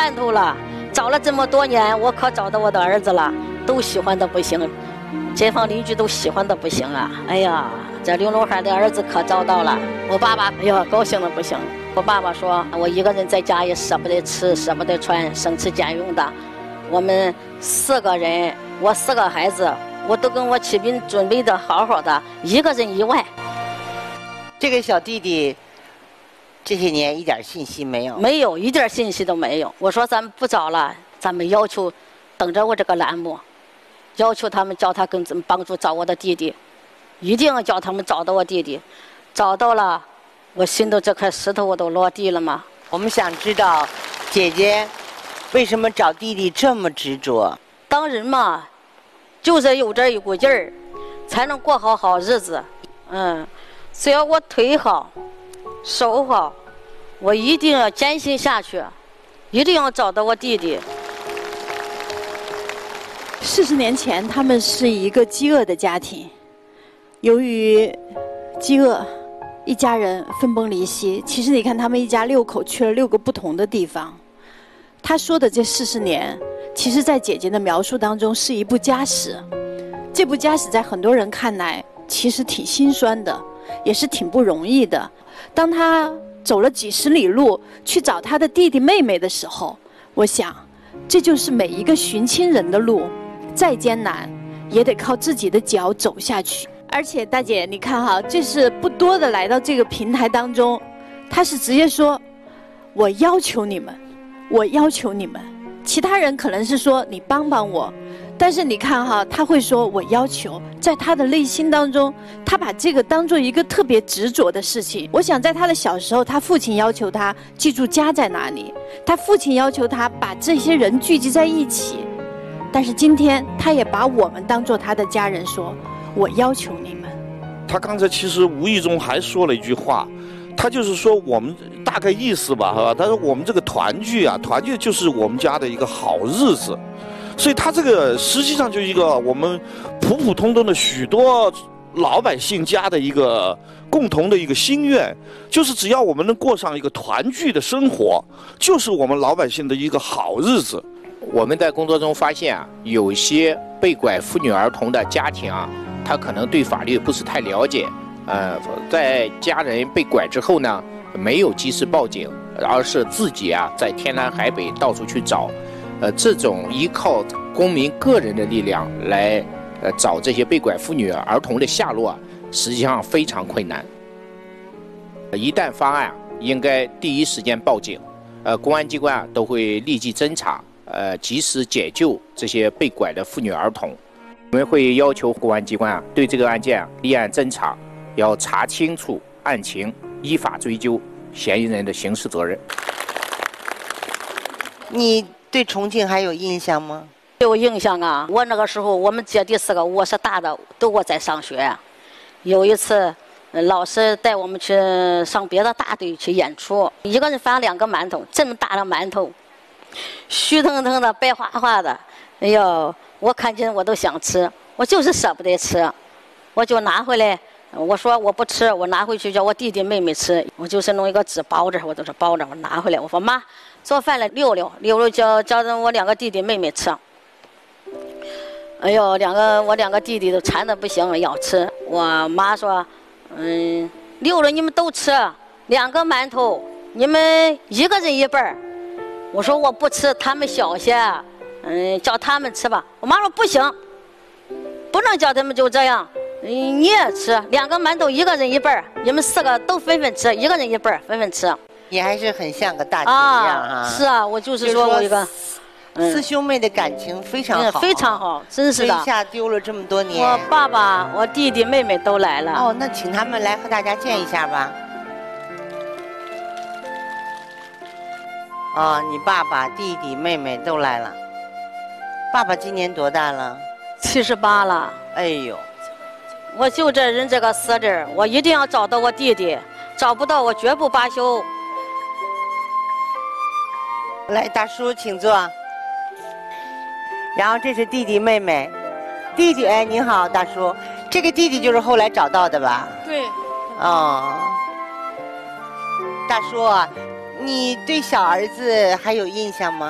盼头了，找了这么多年，我可找到我的儿子了，都喜欢的不行，街坊邻居都喜欢的不行啊！哎呀，这刘龙汉的儿子可找到了，我爸爸哎呀高兴的不行。我爸爸说，我一个人在家也舍不得吃，舍不得穿，省吃俭用的。我们4个人，我4个孩子，我都跟我启斌准备的好好的，一个人以外。 这个小弟弟这些年一点信息没有？ 没有，一点信息都没有。我说咱们不找了，咱们要求等着我这个栏目，要求他们叫他跟咱们帮助找我的弟弟，一定要叫他们找到我弟弟。找到了，我心头这块石头我都落地了吗？ 我们想知道姐姐为什么找弟弟这么执着？ 当人嘛，就是有这一股劲儿，才能过好日子。只要我腿好手好，我一定要坚信下去，一定要找到我弟弟。 40年前，他们是一个饥饿的家庭，由于饥饿，一家人分崩离析。其实你看，他们一家6口去了6个不同的地方。他说的这40年，其实在姐姐的描述当中是一部家史。这部家史在很多人看来，其实挺心酸的，也是挺不容易的。当他走了几十里路去找他的弟弟妹妹的时候，我想，这就是每一个寻亲人的路，再艰难，也得靠自己的脚走下去。而且大姐，你看哈，这是不多的来到这个平台当中，他是直接说，我要求你们，我要求你们。其他人可能是说你帮帮我，但是你看哈，他会说我要求，在他的内心当中，他把这个当做一个特别执着的事情。我想在他的小时候，他父亲要求他记住家在哪里，他父亲要求他把这些人聚集在一起，但是今天他也把我们当做他的家人，说我要求你们。 他刚才其实无意中还说了一句话，他就是说我们大概意思吧，是吧？他说我们这个团聚啊，团聚就是我们家的一个好日子，所以他这个实际上就是一个我们普普通通的许多老百姓家的一个共同的一个心愿，就是只要我们能过上一个团聚的生活，就是我们老百姓的一个好日子。 我们在工作中发现啊，有些被拐妇女儿童的家庭啊，他可能对法律不是太了解，在家人被拐之后呢，没有及时报警，而是自己啊在天南海北到处去找，这种依靠公民个人的力量来找这些被拐妇女儿童的下落啊，实际上非常困难。一旦发案，应该第一时间报警，公安机关啊都会立即侦查，及时解救这些被拐的妇女儿童。我们会要求公安机关啊对这个案件立案侦查，要查清楚案情，依法追究嫌疑人的刑事责任。 你对重庆还有印象吗？ 有印象啊！我那个时候，我们姐弟4个，我是大的，都我在上学。有一次，老师带我们去上别的大队去演出，一个人发2个馒头，这么大的馒头，虚腾腾的，白花花的，哎呦，我看见我都想吃，我就是舍不得吃，我就拿回来。我说我不吃，我拿回去叫我弟弟妹妹吃。我就是弄一个纸包着，我都是包着，我拿回来。我说妈，做饭了溜溜叫我2个弟弟妹妹吃。哎呦，我2个弟弟都馋得不行，要吃。我妈说，溜溜你们都吃2个馒头，你们一个人1半儿。我说我不吃，他们小些，叫他们吃吧。我妈说不行，不能叫他们就这样。你也吃2个馒头，一个人1半儿，你们4个都分分吃，一个人1半儿，分分吃。 你还是很像个大姐一样啊！ 是啊，我就是说我一个四兄妹的感情非常好， 非常好，真是的。 一下丢了这么多年， 我爸爸、我弟弟、妹妹都来了。 哦，那请他们来和大家见一下吧。你爸爸、弟弟、妹妹都来了。爸爸今年多大了 ？78了。 哎呦， 我就这人这个死劲儿，我一定要找到我弟弟，找不到我绝不罢休。 来，大叔请坐。然后这是弟弟妹妹，弟弟，哎，你好，大叔，这个弟弟就是后来找到的吧？ 对。 大叔啊，你对小儿子还有印象吗？